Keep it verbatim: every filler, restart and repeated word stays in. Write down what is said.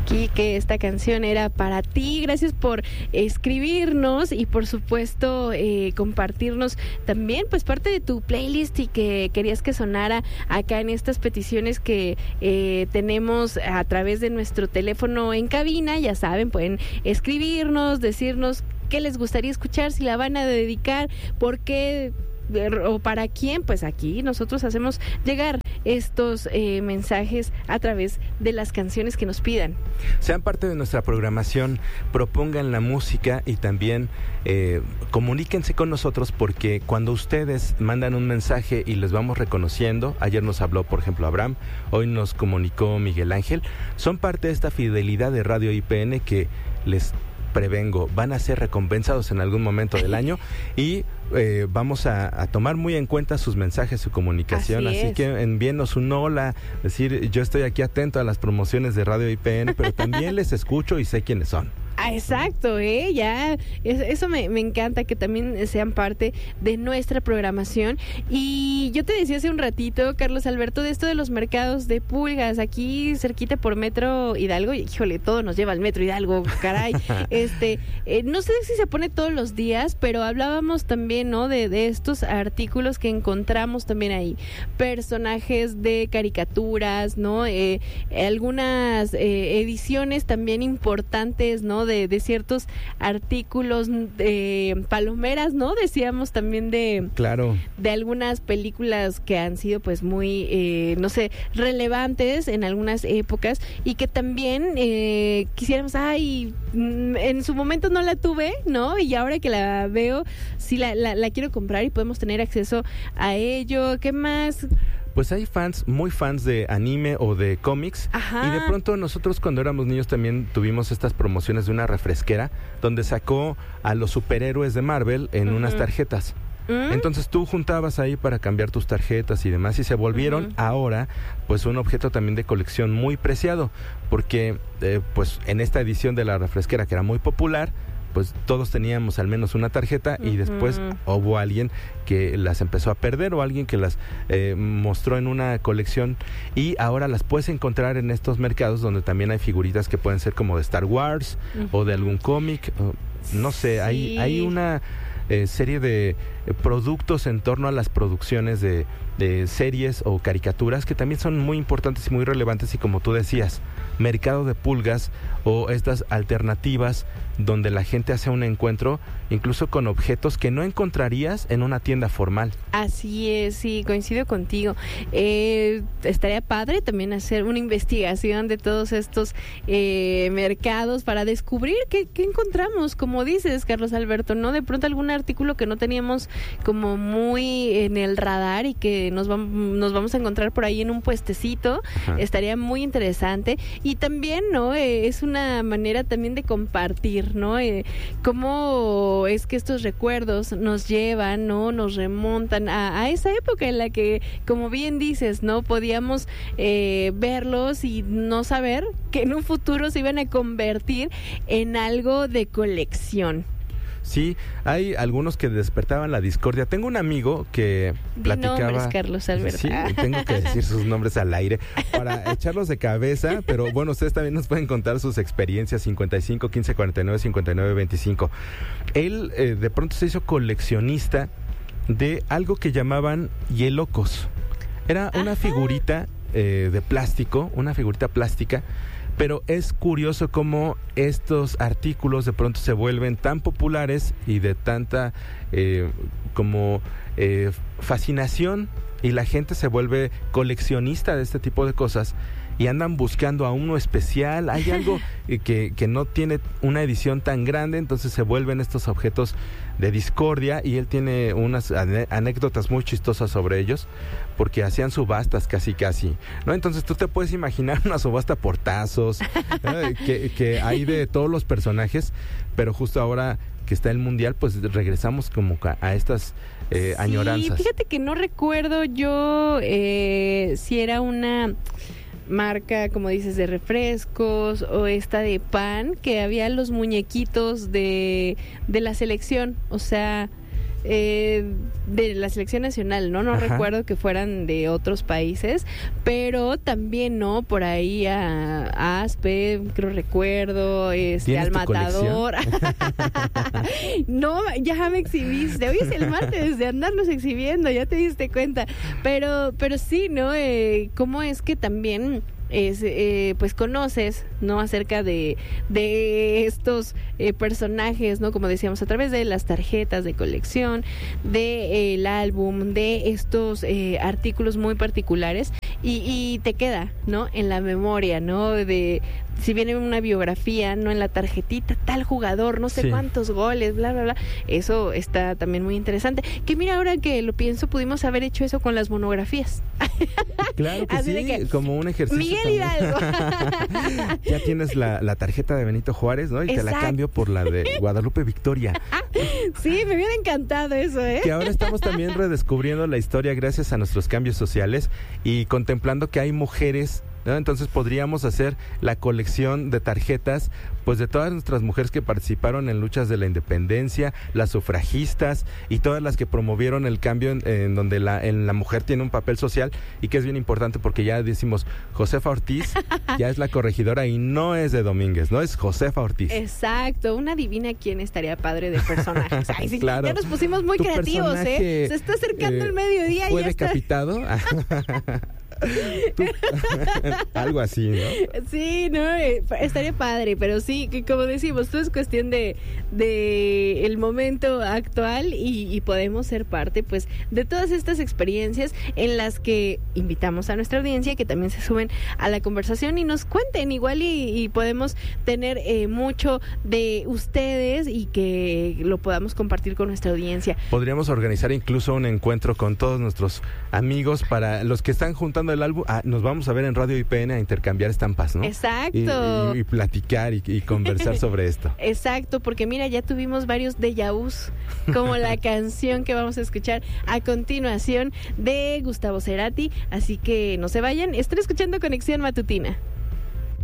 aquí que esta canción era para ti. Gracias por escribirnos y por supuesto eh, compartirnos también pues parte de tu playlist y que querías que sonara acá en estas peticiones que eh, tenemos a través de nuestro teléfono en cabina. Ya saben, pueden escribirnos, decirnos qué les gustaría escuchar, si la van a dedicar, por qué o para quién. Pues aquí nosotros hacemos llegar estos eh, mensajes a través de las canciones que nos pidan. Sean parte de nuestra programación, propongan la música y también eh, comuníquense con nosotros, porque cuando ustedes mandan un mensaje y les vamos reconociendo, ayer nos habló por ejemplo Abraham, hoy nos comunicó Miguel Ángel, son parte de esta fidelidad de Radio I P N que les prevengo, van a ser recompensados en algún momento del año y eh, vamos a, a tomar muy en cuenta sus mensajes, su comunicación, así, así que envíenos un hola, decir yo estoy aquí atento a las promociones de Radio I P N, pero también les escucho y sé quiénes son. Ah, exacto, ¿eh? Ya, es, eso me, me encanta, que también sean parte de nuestra programación. Y yo te decía hace un ratito, Carlos Alberto, de esto de los mercados de pulgas, aquí cerquita por Metro Hidalgo, híjole, todo nos lleva al Metro Hidalgo, caray. este, eh, no sé si se pone todos los días, pero hablábamos también, ¿no? De, de estos artículos que encontramos también ahí, personajes de caricaturas, ¿no? Eh, algunas eh, ediciones también importantes, ¿no? De, de ciertos artículos, de palomeras, ¿no? Decíamos también de... Claro. De algunas películas que han sido pues muy, eh, no sé, relevantes en algunas épocas y que también eh, quisiéramos, ay, en su momento no la tuve, ¿no? Y ahora que la veo, sí la, la, la quiero comprar y podemos tener acceso a ello. ¿Qué más? Pues hay fans, muy fans de anime o de cómics. Ajá. Y de pronto nosotros cuando éramos niños también tuvimos estas promociones de una refresquera donde sacó a los superhéroes de Marvel en uh-huh. unas tarjetas. ¿Mm? Entonces tú juntabas ahí para cambiar tus tarjetas y demás y se volvieron uh-huh. ahora pues un objeto también de colección muy preciado, porque eh, pues en esta edición de la refresquera que era muy popular, pues todos teníamos al menos una tarjeta y después uh-huh. hubo alguien que las empezó a perder o alguien que las eh, mostró en una colección y ahora las puedes encontrar en estos mercados donde también hay figuritas que pueden ser como de Star Wars uh-huh. o de algún cómic, no sé, sí. hay, hay una eh, serie de eh, productos en torno a las producciones de, de series o caricaturas que también son muy importantes y muy relevantes y como tú decías, mercado de pulgas o estas alternativas donde la gente hace un encuentro incluso con objetos que no encontrarías en una tienda formal. Así es, sí, coincido contigo. Eh, estaría padre también hacer una investigación de todos estos eh, mercados para descubrir qué, qué encontramos, como dices, Carlos Alberto, ¿no? De pronto algún artículo que no teníamos como muy en el radar y que nos, va, nos vamos a encontrar por ahí en un puestecito. Ajá. Estaría muy interesante. Y también, ¿no? Eh, es una manera también de compartir, ¿no? Eh, cómo es que estos recuerdos nos llevan, ¿no? Nos remontan a, a esa época en la que, como bien dices, ¿no? Podíamos eh, verlos y no saber que en un futuro se iban a convertir en algo de colección. Sí, hay algunos que despertaban la discordia. Tengo un amigo que platicaba... nombres, Carlos Alberto. Sí, tengo que decir sus nombres al aire para echarlos de cabeza, pero bueno, ustedes también nos pueden contar sus experiencias. Cincuenta y cinco, quince, cuarenta y nueve, cincuenta y nueve, veinticinco. Él eh, de pronto se hizo coleccionista de algo que llamaban hielocos. Era una Ajá. figurita eh, de plástico, una figurita plástica. Pero es curioso cómo estos artículos de pronto se vuelven tan populares y de tanta eh, como eh, fascinación y la gente se vuelve coleccionista de este tipo de cosas y andan buscando a uno especial. Hay algo eh, que, que no tiene una edición tan grande, entonces se vuelven estos objetos de discordia y él tiene unas ane- anécdotas muy chistosas sobre ellos porque hacían subastas casi casi, ¿no? Entonces tú te puedes imaginar una subasta por tazos ¿no? que, que hay de todos los personajes, pero justo ahora que está el mundial, pues regresamos como a, a estas eh, sí, añoranzas. Fíjate que no recuerdo yo eh, si era una marca, como dices, de refrescos o esta de pan, que había los muñequitos de, de la selección, o sea, eh, de la selección nacional, ¿no? No Ajá. recuerdo que fueran de otros países, pero también, ¿no? Por ahí a, a Aspe, creo recuerdo, este, al Matador. No, ya me exhibiste. Hoy es el martes de andarnos exhibiendo, ya te diste cuenta. Pero, pero sí, ¿no? Eh, ¿Cómo es que también es, eh, pues conoces, ¿no? Acerca de, de estos eh, personajes, ¿no? Como decíamos, a través de las tarjetas de colección, de eh, el álbum, de estos eh, artículos muy particulares y, y te queda, ¿no? En la memoria, ¿no? De si viene una biografía, ¿no? En la tarjetita, tal jugador, no sé sí. cuántos goles, bla, bla, bla. Eso está también muy interesante. Que mira, ahora que lo pienso, pudimos haber hecho eso con las monografías. Claro que Así sí, que, como un ejercicio. Miguel Hidalgo. Ya tienes la, la tarjeta de Benito Juárez, ¿no? Y Exacto. te la cambio por la de Guadalupe Victoria. Sí, me hubiera encantado eso, ¿eh? Que ahora estamos también redescubriendo la historia gracias a nuestros cambios sociales y contemplando que hay mujeres, ¿no? Entonces podríamos hacer la colección de tarjetas pues de todas nuestras mujeres que participaron en luchas de la independencia, las sufragistas y todas las que promovieron el cambio en, en donde la, en la mujer tiene un papel social y que es bien importante porque ya decimos Josefa Ortiz ya es la corregidora y no es de Domínguez, no es Josefa Ortiz. Exacto, una divina quien estaría padre de personajes. Ay, sí, claro. Ya nos pusimos muy ¿Tu creativos, ¿eh? Se está acercando eh, el mediodía. ¿Fue y ya decapitado? Algo así, ¿no? Sí, no, eh, estaría padre, pero sí, que como decimos, todo es cuestión de, de el momento actual y, y podemos ser parte, pues, de todas estas experiencias en las que invitamos a nuestra audiencia que también se suben a la conversación y nos cuenten igual y, y podemos tener eh, mucho de ustedes y que lo podamos compartir con nuestra audiencia. Podríamos organizar incluso un encuentro con todos nuestros amigos para los que están juntando el álbum. Ah, nos vamos a ver en Radio I P N a intercambiar estampas, ¿no? Exacto. Y, y, y platicar y, y conversar sobre esto. Exacto, porque mira, ya tuvimos varios déjà vus, como la canción que vamos a escuchar a continuación de Gustavo Cerati, así que no se vayan, estén escuchando Conexión Matutina.